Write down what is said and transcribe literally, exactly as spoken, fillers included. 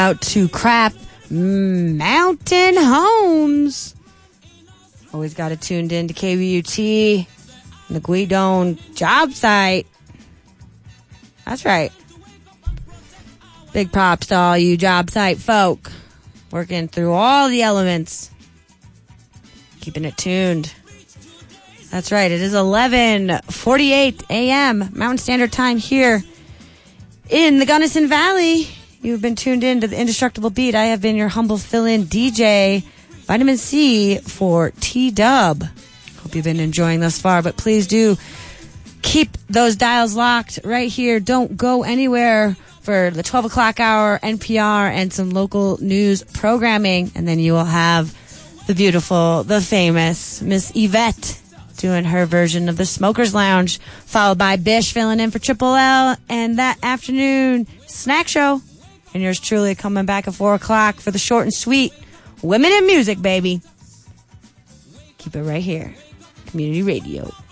Out to Crap Mountain Homes. Always got it tuned in to K V U T, the Guidon job site. That's right. Big props to all you job site folk working through all the elements, keeping it tuned. That's right. It is eleven forty-eight a.m. Mountain Standard Time here in the Gunnison Valley. You've been tuned in to the Indestructible Beat. I have been your humble fill-in D J, Vitamin C for T-Dub. Hope you've been enjoying thus far, but please do keep those dials locked right here. Don't go anywhere for the twelve o'clock hour, N P R, and some local news programming. And then you will have the beautiful, the famous Miss Yvette doing her version of the Smokers Lounge, followed by Bish filling in for Triple L, and that afternoon snack show. And yours truly coming back at four o'clock for the short and sweet Women in Music, baby. Keep it right here. Community Radio.